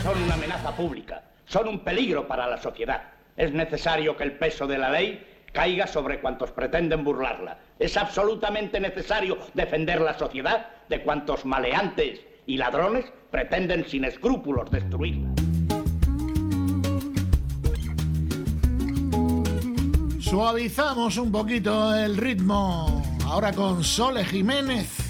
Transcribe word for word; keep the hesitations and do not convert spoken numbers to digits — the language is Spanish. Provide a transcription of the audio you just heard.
Son una amenaza pública, son un peligro para la sociedad. Es necesario que el peso de la ley caiga sobre cuantos pretenden burlarla. Es absolutamente necesario defender la sociedad de cuantos maleantes y ladrones pretenden sin escrúpulos destruirla. Suavizamos un poquito el ritmo ahora con Sole Jiménez.